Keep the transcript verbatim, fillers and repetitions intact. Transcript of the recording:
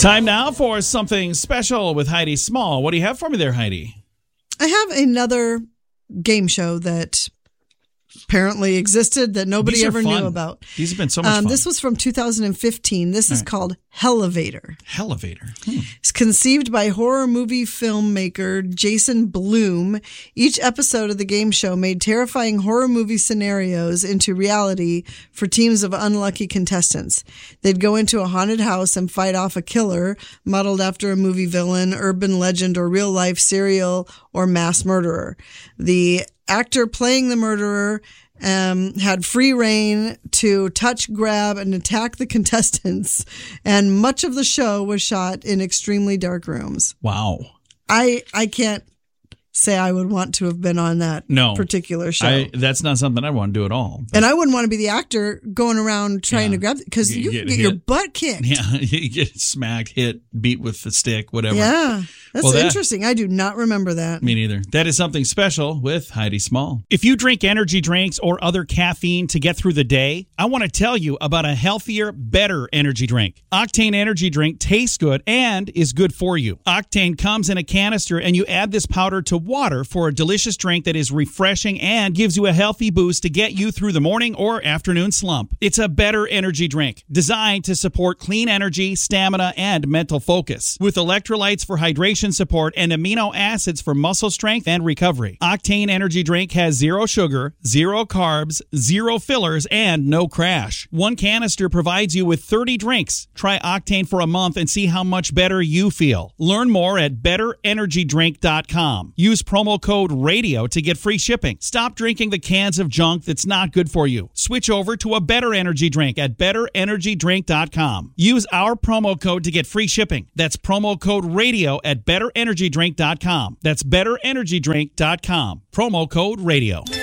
Time now for something special with Heidi Small. What do you have for me there, Heidi? I have another game show that apparently existed that nobody ever fun. knew about. These have been so much um, fun. This was from two thousand fifteen. This is right. called Hellevator. Hellevator. Hmm. It's conceived by horror movie filmmaker Jason Blum. Each episode of the game show made terrifying horror movie scenarios into reality for teams of unlucky contestants. They'd go into a haunted house and fight off a killer modeled after a movie villain, urban legend, or real-life serial or mass murderer. The actor playing the murderer um, had free reign to touch, grab, and attack the contestants, and much of the show was shot in extremely dark rooms. Wow. I I can't say I would want to have been on that no, particular show. I, that's not something I want to do at all. But. And I wouldn't want to be the actor going around trying yeah. to grab it, because you, you get, get your butt kicked. Yeah, you get smacked, hit, beat with the stick, whatever. Yeah, that's well, that, interesting. I do not remember that. Me neither. That is something special with Heidi Small. If you drink energy drinks or other caffeine to get through the day, I want to tell you about a healthier, better energy drink. Octane Energy Drink tastes good and is good for you. Octane comes in a canister, and you add this powder to water for a delicious drink that is refreshing and gives you a healthy boost to get you through the morning or afternoon slump. It's a better energy drink designed to support clean energy, stamina, and mental focus, with electrolytes for hydration support and amino acids for muscle strength and recovery. Octane Energy Drink has zero sugar, zero carbs, zero fillers, and no crash. One canister provides you with thirty drinks. Try Octane for a month and see how much better you feel. Learn more at better energy drink dot com. Use promo code RADIO to get free shipping. Stop drinking the cans of junk that's not good for you. Switch over to a better energy drink at better energy drink dot com. Use our promo code to get free shipping. That's promo code RADIO at better energy drink dot com. That's better energy drink dot com. Promo code RADIO.